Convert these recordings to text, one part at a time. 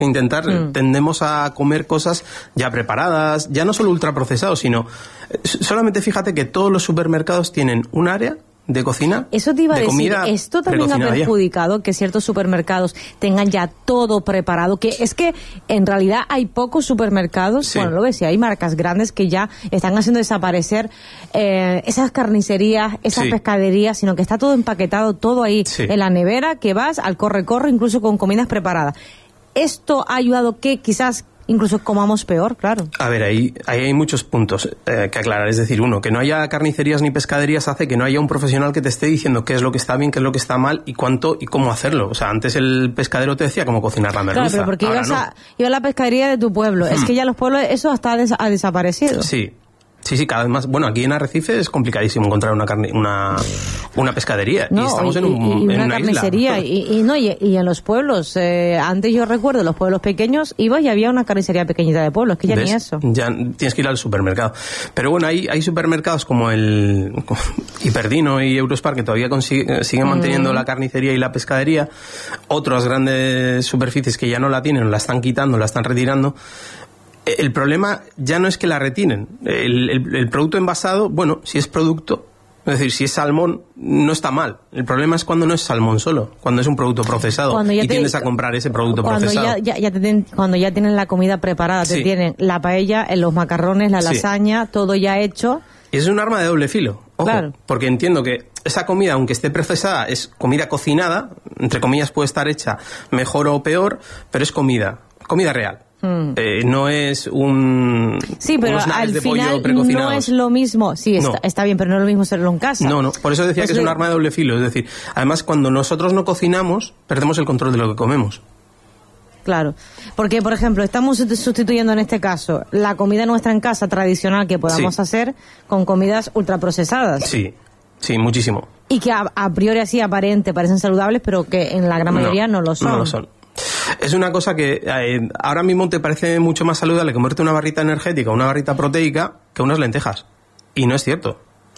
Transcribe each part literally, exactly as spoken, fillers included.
Intentar, mm. tendemos a comer cosas ya preparadas, ya no solo ultraprocesados, sino solamente fíjate que todos los supermercados tienen un área de cocina, eso te iba a de decir, comida esto también ha perjudicado ya. Que ciertos supermercados tengan ya todo preparado, que es que en realidad hay pocos supermercados, sí. bueno, lo ves, y hay marcas grandes que ya están haciendo desaparecer eh, esas carnicerías, esas sí. pescaderías, sino que está todo empaquetado, todo ahí sí. en la nevera, que vas al corre-corre, incluso con comidas preparadas. Esto ha ayudado que quizás incluso comamos peor, claro. A ver, ahí, ahí hay muchos puntos eh, que aclarar. Es decir, uno, que no haya carnicerías ni pescaderías hace que no haya un profesional que te esté diciendo qué es lo que está bien, qué es lo que está mal y cuánto y cómo hacerlo. O sea, antes el pescadero te decía cómo cocinar la merluza. Claro, pero porque ibas, no. a, ibas a la pescadería de tu pueblo. Hmm. Es que ya los pueblos, eso hasta des- ha desaparecido. Sí. Sí, sí, cada vez más. Bueno, aquí en Arrecife es complicadísimo encontrar una carne, una, una pescadería. No, y estamos y, en, un, y en una, una carnicería. isla. Y, y, no, y, y en los pueblos. Eh, antes yo recuerdo, los pueblos pequeños, ibas y había una carnicería pequeñita de pueblos, que ya ¿ves? Ni eso. Ya tienes que ir al supermercado. Pero bueno, hay, hay supermercados como el como Hiperdino y Eurospar que todavía consigue, siguen manteniendo mm. la carnicería y la pescadería. Otras grandes superficies que ya no la tienen, la están quitando, la están retirando. El problema ya no es que la retiren. El, el, el producto envasado, bueno, si es producto, es decir, si es salmón, no está mal. El problema es cuando no es salmón solo, cuando es un producto procesado y te, tiendes a comprar ese producto cuando procesado. Ya, ya, ya te ten, cuando ya tienen la comida preparada, sí. te tienen la paella, los macarrones, la lasaña, sí. todo ya hecho. Y es un arma de doble filo, ojo, claro. porque entiendo que esa comida, aunque esté procesada, es comida cocinada, entre comillas puede estar hecha mejor o peor, pero es comida, comida real. Hmm. Eh, no es un sí, pero al final no es lo mismo. Sí, está, no. está bien, pero no es lo mismo hacerlo en casa. No, no, por eso decía pues que es un arma de doble filo. Es decir, además cuando nosotros no cocinamos, perdemos el control de lo que comemos. Claro, porque por ejemplo estamos sustituyendo en este caso la comida nuestra en casa tradicional que podamos sí. hacer con comidas ultraprocesadas. Sí, sí, muchísimo. Y que a, a priori así aparente parecen saludables, pero que en la gran mayoría no, no lo son. No lo son. Es una cosa que eh, ahora mismo te parece mucho más saludable comerte una barrita energética, una barrita proteica, que unas lentejas. Y no es cierto.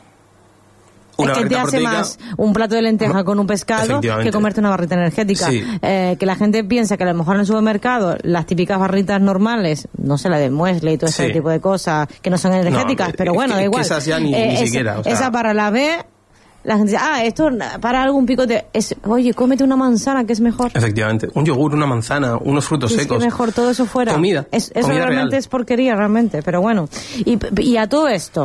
Una es que te hace proteica, más un plato de lenteja con un pescado que comerte una barrita energética. Sí. Eh, que la gente piensa que a lo mejor en el supermercado las típicas barritas normales, no sé, la de muesle y todo ese sí. tipo de cosas, que no son energéticas, no, pero bueno, que, da igual. Que esas ya ni, eh, ni esa, siquiera. O sea. Esa para la B... La gente dice, ah, esto para algún picote. Es, oye, cómete una manzana, que es mejor. Efectivamente. Un yogur, una manzana, unos frutos es secos. Que mejor todo eso fuera. Comida. Es, eso comida realmente real. Es porquería, realmente. Pero bueno. Y, y a todo esto,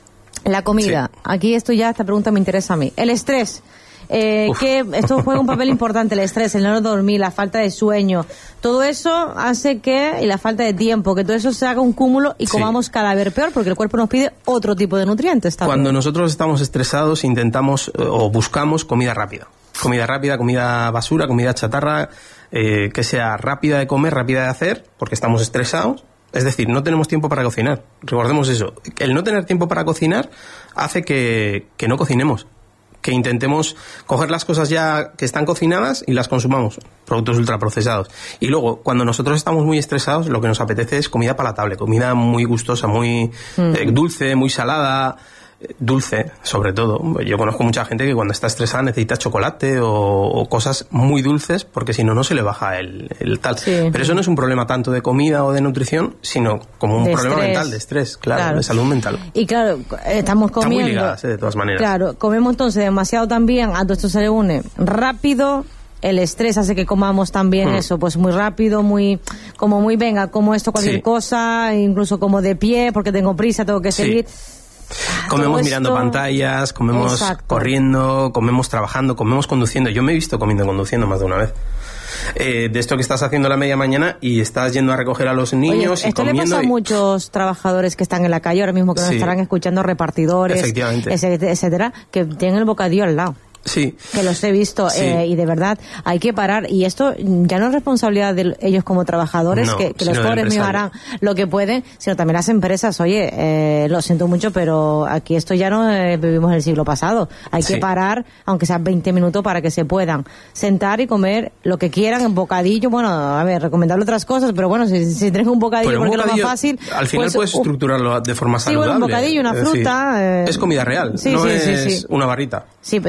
la comida. Sí. Aquí esto ya, esta pregunta me interesa a mí. El estrés. Eh, que esto juega un papel importante, el estrés, el no dormir, la falta de sueño, todo eso hace que, y la falta de tiempo, que todo eso se haga un cúmulo y comamos sí. cada vez peor, porque el cuerpo nos pide otro tipo de nutrientes también. Cuando nosotros estamos estresados intentamos eh, o buscamos comida rápida, comida rápida, comida basura, comida chatarra, eh, que sea rápida de comer, rápida de hacer, porque estamos estresados. Es decir, no tenemos tiempo para cocinar, recordemos eso. El no tener tiempo para cocinar hace que, que no cocinemos, que intentemos coger las cosas ya que están cocinadas y las consumamos, productos ultraprocesados. Y luego, cuando nosotros estamos muy estresados, lo que nos apetece es comida palatable, comida muy gustosa, muy mm. eh, dulce, muy salada, eh, dulce, sobre todo. Yo conozco mucha gente que cuando está estresada necesita chocolate o, o cosas muy dulces, porque si no, no se le baja el, el tal. Sí. Pero eso no es un problema tanto de comida o de nutrición, sino como un de problema estrés. mental, de estrés, claro, claro, de salud mental. Y claro, estamos comiendo... Están muy ligadas, eh, de todas maneras. Claro, comemos entonces demasiado también, a todo esto se le une rápido, el estrés hace que comamos también mm. eso, pues muy rápido, muy como muy venga, como esto cualquier sí. cosa, incluso como de pie, porque tengo prisa, tengo que seguir... Sí. Comemos esto... mirando pantallas, comemos Exacto. corriendo, comemos trabajando, comemos conduciendo. Yo me he visto comiendo conduciendo más de una vez. Eh, de esto que estás haciendo a la media mañana y estás yendo a recoger a los niños. Oye, y esto comiendo le pasa y... a muchos trabajadores que están en la calle ahora mismo, que nos sí. estarán escuchando, repartidores, etcétera, que tienen el bocadillo al lado. Sí. Que los he visto sí. eh, y de verdad hay que parar, y esto ya no es responsabilidad de ellos como trabajadores, no, que, que los pobres míos harán lo que pueden, sino también las empresas. Oye, eh, lo siento mucho, pero aquí esto ya no eh, vivimos en el siglo pasado. Hay sí. que parar, aunque sean veinte minutos, para que se puedan sentar y comer lo que quieran en bocadillo. Bueno, a ver, recomendable otras cosas, pero bueno, si, si tienes un bocadillo, pero porque un bocadillo, es lo más fácil. Al final pues, puedes estructurarlo de forma saludable. Sí, bueno, un bocadillo, una fruta. Es, decir, eh, es comida real, sí, no sí, es sí, sí. una barrita. Sí,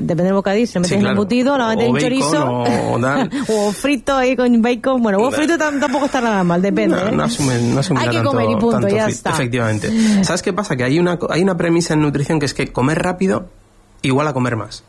depende del bocadillo, si le metes Sí, en claro. embutido, la metes O en bacon, chorizo, o tal. o frito ahí con bacon. Bueno, huevo frito tam- tampoco está nada mal, depende. No, ¿eh? no asume, no asume Hay que tanto, comer y punto, tanto ya frito, está. efectivamente. ¿Sabes qué pasa? Que hay una, hay una premisa en nutrición que es que comer rápido igual a comer más.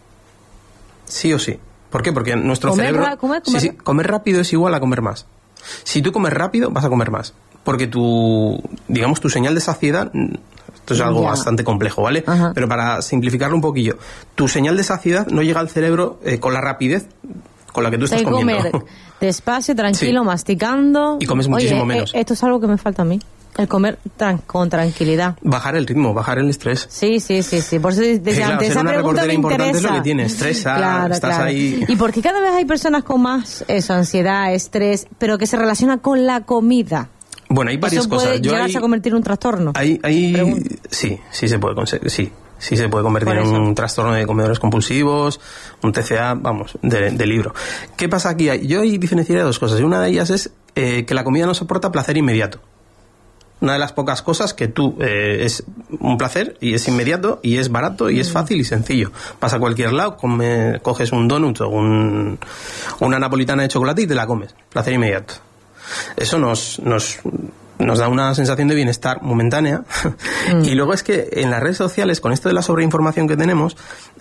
Sí o sí. ¿Por qué? Porque nuestro Comer cerebro... ra- comer- comer- Sí, sí, comer rápido es igual a comer más. Si tú comes rápido, vas a comer más. Porque tu, digamos, tu señal de saciedad... Esto es algo Ya. bastante complejo, ¿vale? Ajá. Pero para simplificarlo un poquillo, tu señal de saciedad no llega al cerebro eh, con la rapidez con la que tú estás Hay que comiendo. comer despacio, tranquilo, Sí. masticando. Y comes Oye, muchísimo eh, menos. esto es algo que me falta a mí. El comer tran- con tranquilidad. Bajar el ritmo, bajar el estrés. Sí, sí, sí, sí. Por eso desde Sí, claro, antes ser esa una pregunta me reportera importante interesa. es lo que tiene, estresa, Claro, estás claro. ahí. Y porque cada vez hay personas con más eso, ansiedad, estrés, pero que se relaciona con la comida. Bueno, hay varias Eso puede cosas. Yo llegarse hay, a convertir en un trastorno. hay, hay- Pregunto. sí, sí se puede conseguir, sí, sí se puede convertir Por en eso. un trastorno de comedores compulsivos, un T C A, vamos, de, de libro. ¿Qué pasa aquí? Yo ahí diferenciaría dos cosas. Y una de ellas es eh, que la comida nos aporta placer inmediato. Una de las pocas cosas que tú eh, es un placer y es inmediato y es barato y es fácil y sencillo. Vas a cualquier lado, come, coges un donut o un, una napolitana de chocolate y te la comes. Placer inmediato. Eso nos, nos, nos da una sensación de bienestar momentánea. Mm. Y luego es que en las redes sociales, con esto de la sobreinformación que tenemos,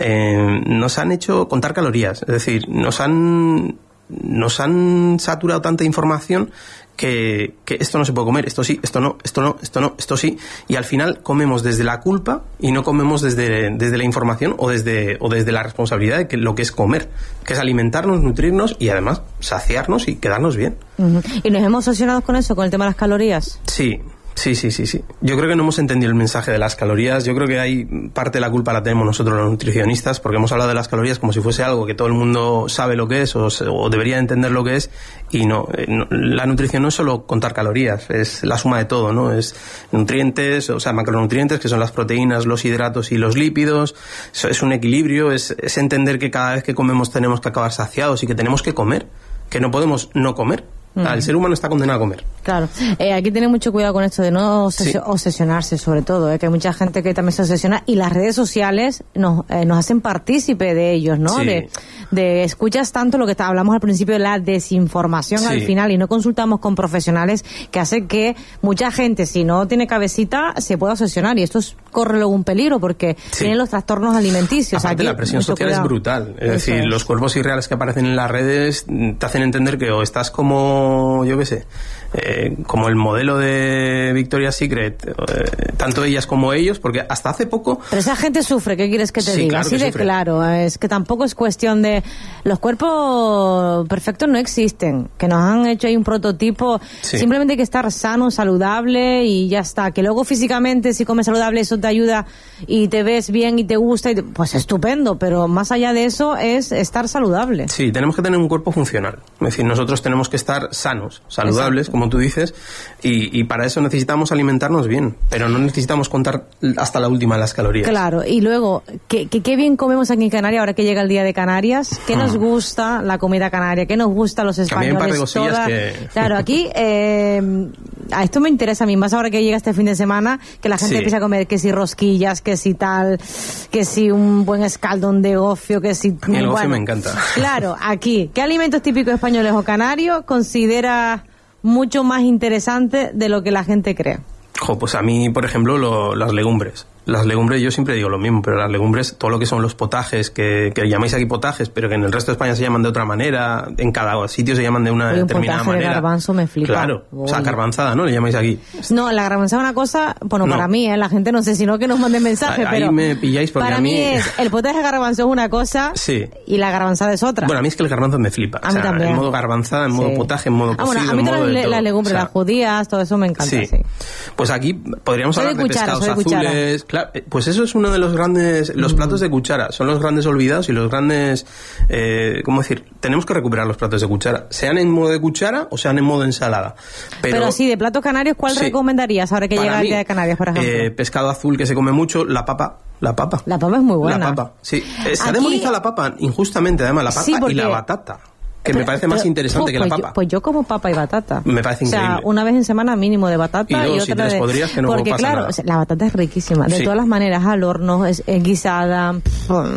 eh, nos han hecho contar calorías. Es decir, nos han, nos han saturado tanta información que, que esto no se puede comer, esto sí, esto no, esto no, esto no, esto sí. Y al final comemos desde la culpa y no comemos desde, desde la información o desde, o desde la responsabilidad de que lo que es comer, que es alimentarnos, nutrirnos y además saciarnos y quedarnos bien. Uh-huh. ¿Y nos hemos obsesionado con eso, con el tema de las calorías? Sí. Sí, sí, sí, sí. Yo creo que no hemos entendido el mensaje de las calorías. Yo creo que hay parte de la culpa la tenemos nosotros los nutricionistas, porque hemos hablado de las calorías como si fuese algo que todo el mundo sabe lo que es o, o debería entender lo que es, y no, eh, no. La nutrición no es solo contar calorías, es la suma de todo, ¿no? Es nutrientes, o sea, macronutrientes, que son las proteínas, los hidratos y los lípidos. Es, es un equilibrio, es, es entender que cada vez que comemos tenemos que acabar saciados y que tenemos que comer, que no podemos no comer. Mm. El ser humano está condenado a comer. Claro. Eh, hay que tener mucho cuidado con esto de no obses- Sí. obsesionarse, sobre todo, eh, que hay mucha gente que también se obsesiona y las redes sociales nos, eh, nos hacen partícipe de ellos, ¿no? Sí. De, de escuchas tanto lo que está, hablamos al principio de la desinformación Sí. al final y no consultamos con profesionales, que hace que mucha gente, si no tiene cabecita, se pueda obsesionar, y esto es, corre luego un peligro porque Sí. tienen los trastornos alimenticios. Aparte, Aquí, la presión mucho social cuidado. es brutal. Es Eso decir, es. los cuerpos irreales que aparecen en las redes te hacen entender que o estás como, yo qué sé, eh, como el modelo de Victoria's Secret, eh, tanto ellas como ellos, porque hasta hace poco... Pero esa gente sufre, ¿qué quieres que te Sí, diga? claro Así que de sufre. claro, es que tampoco es cuestión de... Los cuerpos perfectos no existen, que nos han hecho ahí un prototipo, Sí. simplemente hay que estar sano, saludable y ya está. Que luego físicamente si comes saludable eso te ayuda y te ves bien y te gusta, y te- pues estupendo, pero más allá de eso es estar saludable. Sí, tenemos que tener un cuerpo funcional. Es decir, nosotros tenemos que estar sanos, saludables, Exacto. como tú dices, y, y para eso necesitamos alimentarnos bien, pero no necesitamos contar hasta la última las calorías. Claro, y luego, ¿qué, qué, qué bien comemos aquí en Canarias ahora que llega el Día de Canarias? ¿Qué nos gusta la comida canaria? ¿Qué nos gusta a los También un par de españoles? cosillas Toda- que- Claro, aquí, eh, a esto me interesa a mí, más ahora que llega este fin de semana, que la gente Sí. empieza a comer que si rosquillas, que si tal, que si un buen escaldón de gofio, que si... A mí el gofio bueno, me encanta. Claro, aquí, ¿qué alimentos típicos españoles o canarios considera mucho más interesante de lo que la gente cree? Jo, pues a mí, por ejemplo, lo- las legumbres. Las legumbres, yo siempre digo lo mismo, pero las legumbres, todo lo que son los potajes, que, que llamáis aquí potajes, pero que en el resto de España se llaman de otra manera, en cada sitio se llaman de una Oye, un determinada potaje de manera. garbanzo me flipa. Claro, o sea, Oye. garbanzada, ¿no? Le llamáis aquí. No, la garbanzada es una cosa, bueno, No. para mí, ¿eh? La gente no sé, sino que nos manden mensajes, Ahí pero... me pilláis porque para a mí- mí es, el potaje de garbanzo es una cosa Sí. y la garbanzada es otra. Bueno, a mí es que el garbanzo me flipa. A o mí sea, también. en modo garbanzada, en modo Sí. potaje, en modo Ah, cocido, bueno, a mí en todas modo de las, todo. las legumbres, O sea, las judías, todo eso me encanta, sí. Sí. Pues aquí podríamos Soy de hablar de, cuchara, pescados soy de cuchara. azules. Claro, eh, pues eso es uno de los grandes. Los Mm. platos de cuchara son los grandes olvidados y los grandes. Eh, ¿Cómo decir? Tenemos que recuperar los platos de cuchara, sean en modo de cuchara o sean en modo ensalada. Pero, Pero, sí, de platos canarios, ¿cuál Sí. recomendarías ahora que para llega el mí, Día de Canarias, por ejemplo? eh, pescado azul que se come mucho, la papa. La papa. La papa es muy buena. La papa, sí. Eh, se ha Aquí- demonizado la papa, injustamente, además, la papa Sí, porque- y la batata. Que me Pero- parece más pero, interesante pues, que la pues yo- papa. Pues yo como papa y batata. Me parece O sea, increíble. una vez en semana mínimo de batata Y y, dos y otra tres de... podrías, que no Porque pasa claro, nada. o sea, la batata es riquísima. De Sí. todas las maneras, al horno, es, es guisada... pff,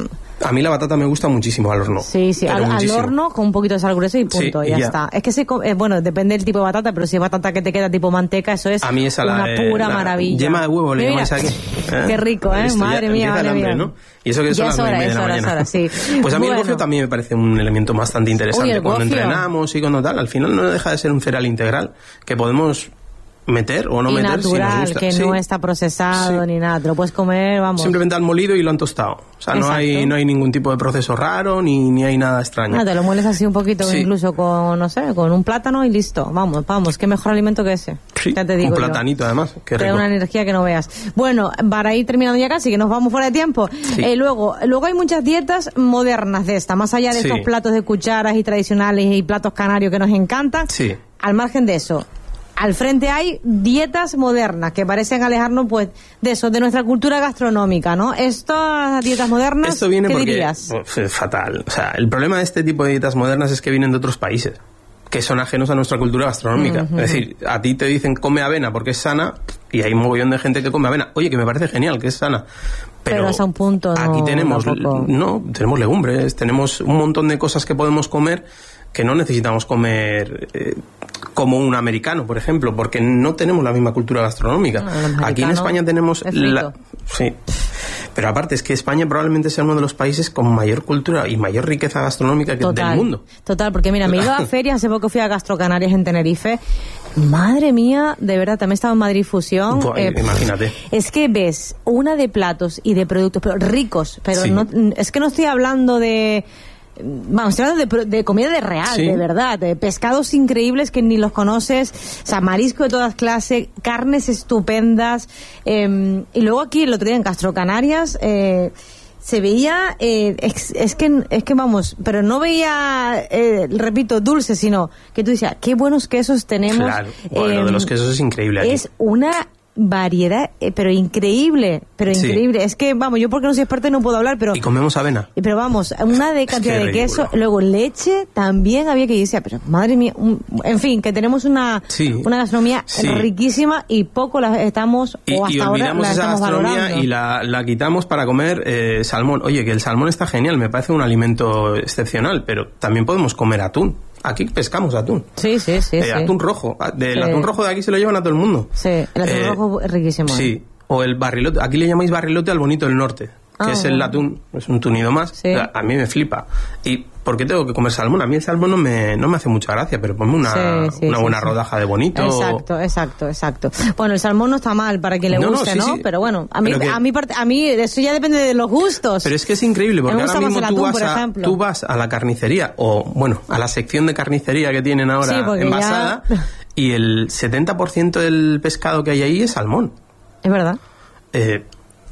A mí la batata me gusta muchísimo al horno. Sí, sí, al, al horno con un poquito de sal gruesa y punto, sí, ya, ya está. Es que se, eh, bueno, depende del tipo de batata, pero si es batata que te queda tipo manteca, eso es a mí esa una la, pura la maravilla. Yema de huevo le llamáis aquí. ¿Eh? Qué rico, ¿eh? Madre mía, madre hambre, mía. ¿no? Y eso que son las nueve de la hora, mañana. Hora, sí. Pues a mí bueno. el gofio también me parece un elemento bastante interesante. Uy, cuando entrenamos y cuando tal, al final no deja de ser un cereal integral que podemos meter o no y meter natural, si nos gusta. Que sí. no está procesado sí. ni nada, te lo puedes comer, vamos. Simplemente han molido y lo han tostado. O sea, no hay, no hay ningún tipo de proceso raro ni, ni hay nada extraño. Ah, te lo mueles así un poquito, sí. incluso con, no sé, con un plátano y listo. Vamos, vamos, qué mejor alimento que ese. Sí, ya te digo un platanito yo. además, qué rico. Te da una energía que no veas. Bueno, para ir terminando ya casi, que nos vamos fuera de tiempo. Sí. Eh, luego, luego hay muchas dietas modernas de esta, más allá de sí. estos platos de cucharas y tradicionales y platos canarios que nos encantan. Sí. Al margen de eso, al frente hay dietas modernas que parecen alejarnos pues de eso, de nuestra cultura gastronómica, ¿no? Estas dietas modernas, Esto viene ¿qué porque, dirías? Pues, fatal. O sea, el problema de este tipo de dietas modernas es que vienen de otros países que son ajenos a nuestra cultura gastronómica. Uh-huh. Es decir, a ti te dicen come avena porque es sana y hay un mogollón de gente que come avena. Oye, que me parece genial, que es sana. Pero, pero hasta un punto, aquí no, tenemos, tampoco. no, tenemos legumbres, tenemos un montón de cosas que podemos comer que no necesitamos comer eh, como un americano, por ejemplo, porque no tenemos la misma cultura gastronómica. No, aquí en España tenemos la, sí. Pero aparte es que España probablemente sea uno de los países con mayor cultura y mayor riqueza gastronómica que total, del mundo. Total, porque mira, me iba a ferias, hace poco fui a Gastrocanarias en Tenerife. Madre mía, de verdad, también estaba en Madrid Fusión. Buah, eh, imagínate. Es que ves una de platos y de productos, pero ricos, pero sí. no, es que no estoy hablando de... Vamos, estoy hablando de, de comida de real, sí. de verdad, de pescados increíbles que ni los conoces, o sea, marisco de todas clases, carnes estupendas, eh, y luego aquí el otro día en Gastrocanarias eh, se veía, eh, es, es que es que vamos, pero no veía, eh, repito, dulce, sino que tú decías, qué buenos quesos tenemos. Claro, bueno, eh, lo de los quesos es increíble aquí. Es una variedad, eh, pero increíble, pero sí. increíble. Es que, vamos, yo porque no soy experta no puedo hablar, pero... Y comemos avena. Pero vamos, una de cantidad es que de queso, luego leche también había que decir, pero madre mía, un, en fin, que tenemos una, sí. una gastronomía sí. riquísima y poco la estamos, y, o hasta y ahora la esa estamos gastronomía valorando. Y la, la quitamos para comer eh, salmón. Oye, que el salmón está genial, me parece un alimento excepcional, pero también podemos comer atún. Aquí pescamos atún. Sí, sí, sí. Eh, sí. Atún rojo. Del sí. atún rojo de aquí se lo llevan a todo el mundo. Sí, el atún eh, rojo es riquísimo. Sí. ¿eh? O el barrilote. Aquí le llamáis barrilote al bonito del norte, que ah, es el atún, es un tunido más. Sí. O sea, a mí me flipa. ¿Y por qué tengo que comer salmón? A mí el salmón no me, no me hace mucha gracia, pero ponme una, sí, sí, una buena sí, rodaja de bonito. Exacto, exacto, exacto. Bueno, el salmón no está mal para quien le no, guste, no, sí, ¿no? Sí. Pero bueno, a mí, que, a, mí part, a mí eso ya depende de los gustos. Pero es que es increíble, porque ahora mismo atún, tú, vas a, tú vas a la carnicería, o bueno, a la sección de carnicería que tienen ahora sí, envasada, ya... y el setenta por ciento del pescado que hay ahí es salmón. Es verdad. Eh,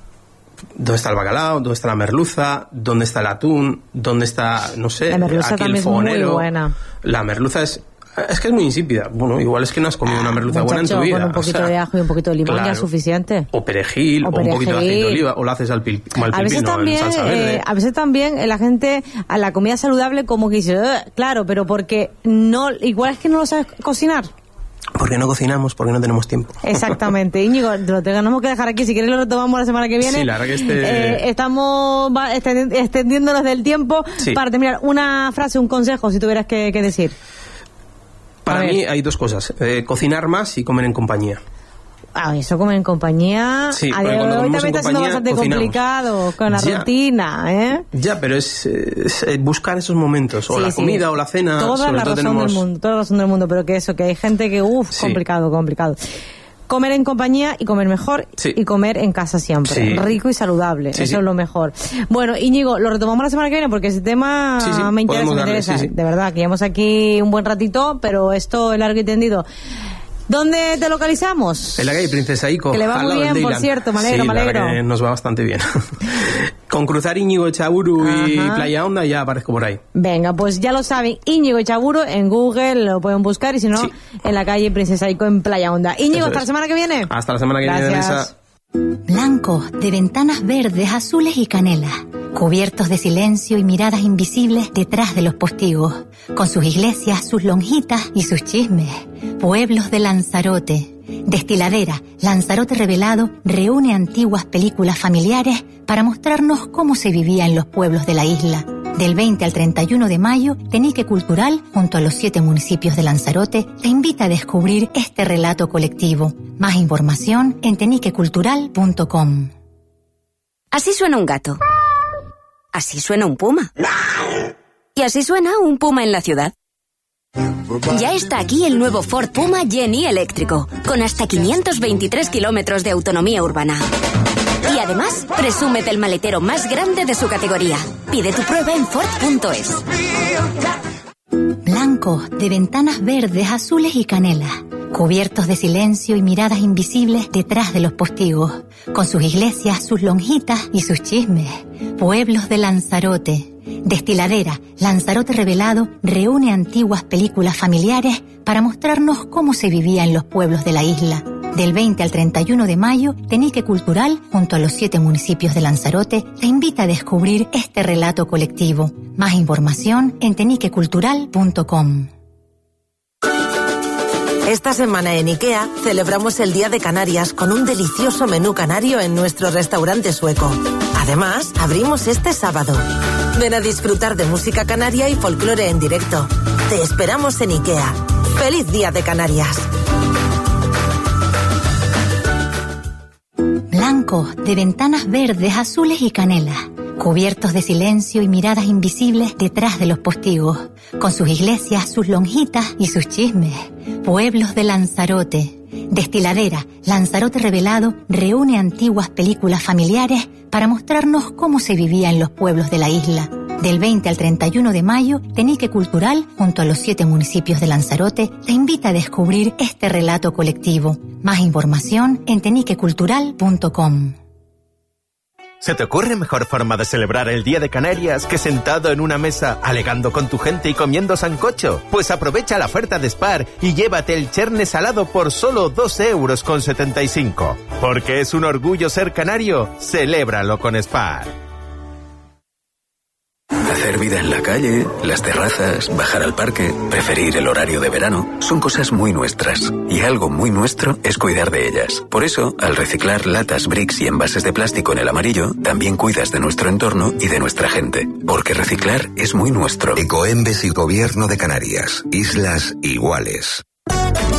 ¿Dónde está el bacalao? ¿Dónde está la merluza? ¿Dónde está el atún? ¿Dónde está, no sé, la merluza aquí también el fogonero? Es muy buena. La merluza es... Es que es muy insípida. Bueno, igual es que no has comido una merluza Muchacho, buena en tu vida. Con un poquito o sea, de ajo y un poquito de limón claro. ya es suficiente. O perejil, o, perejil. o un poquito de aceite de oliva, o lo haces al pil, como al a veces pilpino, también, en salsa verde. Eh, a veces también la gente a la comida saludable como que dice, claro, pero porque no, igual es que no lo sabes cocinar. Porque no cocinamos, porque no tenemos tiempo. Exactamente. Íñigo, lo tenemos que dejar aquí. Si quieres lo retomamos la semana que viene. Sí, la verdad que este... Eh, estamos extendiéndonos del tiempo. Sí. Para terminar, una frase, un consejo, si tuvieras que, que decir. Para mí hay dos cosas. Eh, cocinar más y comer en compañía. Ah, eso comer en compañía. Sí, a día de hoy también está siendo bastante cocinamos. complicado con la ya. rutina, ¿eh? Ya, pero es, es buscar esos momentos, o sí, la comida sí. o la cena. Toda sobre la todo razón tenemos... del mundo, toda la razón del mundo, pero que eso, que hay gente que, uff, sí. complicado, complicado. Comer en compañía y comer mejor sí. y comer en casa siempre. Sí. Rico y saludable. Sí, Eso sí. es lo mejor. Bueno, Íñigo, lo retomamos la semana que viene porque ese tema sí, sí. me interesa, me interesa. Darle, sí, de verdad, que llevamos aquí un buen ratito, pero esto es largo y tendido. ¿Dónde te localizamos? En la calle Princesa Ico. Que le va muy bien, por cierto, me alegro, sí, me alegro. La verdad que nos va bastante bien. Con cruzar Íñigo Echaburu y Playa Honda ya aparezco por ahí. Venga, pues ya lo saben, Íñigo Echaburu en Google lo pueden buscar y si no, sí. en la calle Princesa Ico en Playa Honda. Íñigo, Eso hasta es. la semana que viene. Hasta la semana que Gracias. viene, Vanessa. Blanco, de ventanas verdes, azules y canela, cubiertos de silencio y miradas invisibles detrás de los postigos, con sus iglesias, sus lonjitas y sus chismes, pueblos de Lanzarote, Destiladera Lanzarote Revelado reúne antiguas películas familiares para mostrarnos cómo se vivía en los pueblos de la isla. Del veinte al treinta y uno de mayo, Tenique Cultural, junto a los siete municipios de Lanzarote, te invita a descubrir este relato colectivo. Más información en tenique cultural punto com. Así suena un gato. Así suena un puma. Y así suena un puma en la ciudad. Ya está aquí el nuevo Ford Puma Gen-E eléctrico, con hasta quinientos veintitrés kilómetros de autonomía urbana. Y además, presume del maletero más grande de su categoría. Pide tu prueba en Ford punto es. Blanco, de ventanas verdes, azules y canela. Cubiertos de silencio y miradas invisibles detrás de los postigos. Con sus iglesias, sus lonjitas y sus chismes. Pueblos de Lanzarote. Destiladera Lanzarote Revelado reúne antiguas películas familiares para mostrarnos cómo se vivía en los pueblos de la isla. Del veinte al treinta y uno de mayo, Tenique Cultural, junto a los siete municipios de Lanzarote, te invita a descubrir este relato colectivo. Más información en tenique cultural punto com. Esta semana en IKEA celebramos el Día de Canarias con un delicioso menú canario en nuestro restaurante sueco. Además, abrimos este sábado. Ven a disfrutar de música canaria y folclore en directo. Te esperamos en IKEA. ¡Feliz Día de Canarias! Blanco, de ventanas verdes, azules y canela. Cubiertos de silencio y miradas invisibles detrás de los postigos. Con sus iglesias, sus lonjitas y sus chismes. Pueblos de Lanzarote. Destiladera Lanzarote Revelado reúne antiguas películas familiares para mostrarnos cómo se vivía en los pueblos de la isla. Del veinte al treinta y uno de mayo, Tenique Cultural, junto a los siete municipios de Lanzarote, te invita a descubrir este relato colectivo. Más información en tenique cultural punto com. ¿Se te ocurre mejor forma de celebrar el Día de Canarias que sentado en una mesa alegando con tu gente y comiendo sancocho? Pues aprovecha la oferta de Spar y llévate el cherne salado por solo dos euros con setenta y cinco. Porque es un orgullo ser canario, celébralo con Spar. Hacer vida en la calle, las terrazas, bajar al parque, preferir el horario de verano, son cosas muy nuestras. Y algo muy nuestro es cuidar de ellas. Por eso, al reciclar latas, bricks y envases de plástico en el amarillo, también cuidas de nuestro entorno y de nuestra gente. Porque reciclar es muy nuestro. Ecoembes y Gobierno de Canarias. Islas iguales.